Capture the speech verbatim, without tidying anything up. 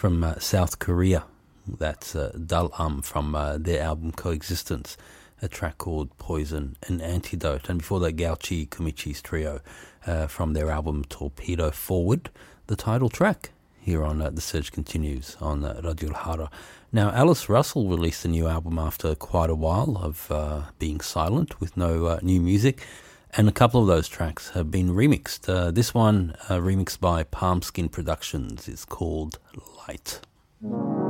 from uh, South Korea. That's uh, Dal-Um from uh, their album Coexistence, a track called Poison and Antidote. And before that, Gauchi Kumichi's trio uh, from their album Torpedo Forward, the title track here on uh, The Surge Continues on uh, Radio Lahara. Now, Alice Russell released a new album after quite a while of uh, being silent with no uh, new music, and a couple of those tracks have been remixed. Uh, this one, uh, remixed by Palmskin Productions, is called Light.